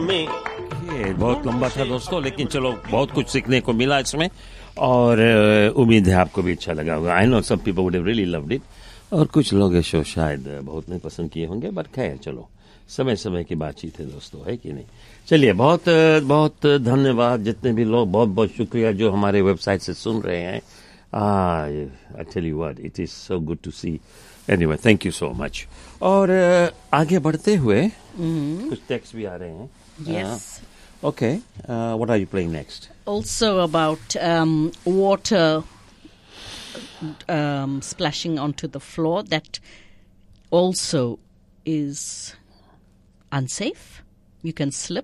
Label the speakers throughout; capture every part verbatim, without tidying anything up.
Speaker 1: में ये बहुत लंबा था दोस्तों, लेकिन चलो बहुत कुछ सीखने को मिला इसमें, और उम्मीद है आपको भी अच्छा लगा होगा. I know some people would have really loved it, और कुछ लोग ये शो शायद बहुत नहीं पसंद किए होंगे, बट खैर चलो समय समय की बातचीत है दोस्तों, है कि नहीं. चलिए, बहुत बहुत धन्यवाद जितने भी लोग, बहुत बहुत शुक्रिया जो हमारे वेबसाइट से सुन रहे हैं. I tell you what, it is so good to C. Anyway, thank you so much. और आगे बढ़ते हुए mm-hmm. कुछ टेक्स्ट भी आ रहे हैं.
Speaker 2: Yes.
Speaker 1: Uh, okay. Uh, what are you playing next?
Speaker 2: Also about um, water um, splashing onto the floor. That also is unsafe. You can slip.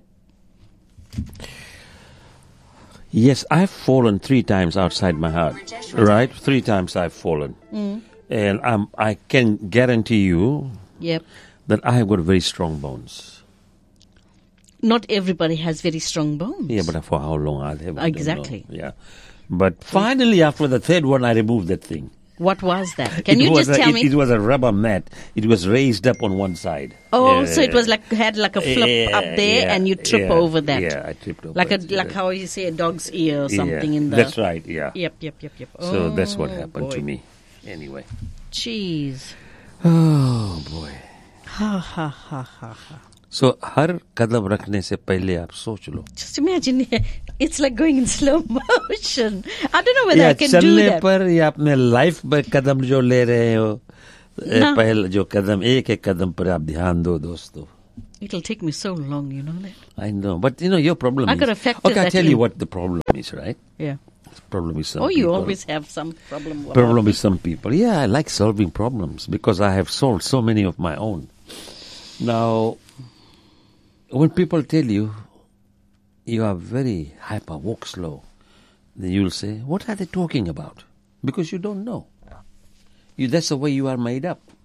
Speaker 1: Yes, I've fallen three times outside my house. Right? Three times I've fallen.
Speaker 2: Mm.
Speaker 1: And I'm, I can guarantee you
Speaker 2: Yep.
Speaker 1: that I have got very strong bones.
Speaker 2: Not everybody has very strong bones.
Speaker 1: Yeah, but for how long I'll have?
Speaker 2: Exactly.
Speaker 1: Yeah. But finally, after the third one, I removed that thing.
Speaker 2: What was that? Can
Speaker 1: it
Speaker 2: you just
Speaker 1: a,
Speaker 2: tell
Speaker 1: it,
Speaker 2: me?
Speaker 1: It was a rubber mat. It was raised up on one side.
Speaker 2: Oh,
Speaker 1: yeah.
Speaker 2: so it was like had like a flip
Speaker 1: yeah,
Speaker 2: up there,
Speaker 1: yeah,
Speaker 2: and you trip
Speaker 1: yeah,
Speaker 2: over that.
Speaker 1: Yeah, I tripped over.
Speaker 2: Like a
Speaker 1: it,
Speaker 2: like
Speaker 1: yeah.
Speaker 2: how you say a dog's ear or something
Speaker 1: yeah,
Speaker 2: in the.
Speaker 1: That's right. Yeah.
Speaker 2: Yep, yep, yep, yep.
Speaker 1: So
Speaker 2: oh,
Speaker 1: that's what happened
Speaker 2: boy.
Speaker 1: to me. Anyway.
Speaker 2: Jeez.
Speaker 1: Oh boy.
Speaker 2: Ha ha ha ha ha.
Speaker 1: So हर कदम रखने से पहले आप सोच लो.
Speaker 2: Just imagine, it's like going in slow motion. I don't know whether
Speaker 1: या
Speaker 2: I can do
Speaker 1: चलने
Speaker 2: that.
Speaker 1: पर या अपने लाइफ में कदम जो ले रहे हो,
Speaker 2: No.
Speaker 1: पहले जो कदम, एक एक कदम पर आप ध्यान दो दोस्तों.
Speaker 2: It'll take me so long, you know that.
Speaker 1: I know, but you know your problem
Speaker 2: I
Speaker 1: is.
Speaker 2: gotta factor
Speaker 1: Okay, I
Speaker 2: that
Speaker 1: tell
Speaker 2: in.
Speaker 1: you what the problem is, right?
Speaker 2: Yeah.
Speaker 1: The problem is some
Speaker 2: Oh, you
Speaker 1: people.
Speaker 2: always have some problem. about
Speaker 1: Problem
Speaker 2: it.
Speaker 1: with some people. Yeah, I like solving problems because I have solved so many of my own. Now, when people tell you you are very hyper, walk slow, then you'll say, what are they talking about? Because you don't know. You, that's the way you are made up.